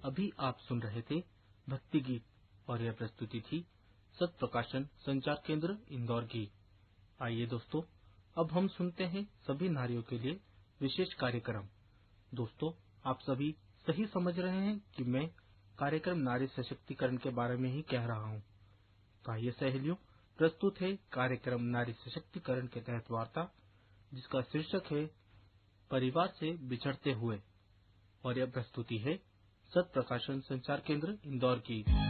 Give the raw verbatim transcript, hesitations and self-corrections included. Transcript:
अभी आप सुन रहे थे भक्ति गीत और यह प्रस्तुति थी सत प्रकाशन संचार केंद्र इंदौर की। आइए दोस्तों, अब हम सुनते हैं सभी नारियों के लिए विशेष कार्यक्रम। दोस्तों, आप सभी सही समझ रहे हैं कि मैं कार्यक्रम नारी सशक्तिकरण के बारे में ही कह रहा हूँ। तो आइए सहेलियों, प्रस्तुत है कार्यक्रम नारी सशक्तिकरण के तहत वार्ता, जिसका शीर्षक है परिवार से बिछड़ते हुए, और यह प्रस्तुति है सत प्रकाशन संचार केंद्र इंदौर की।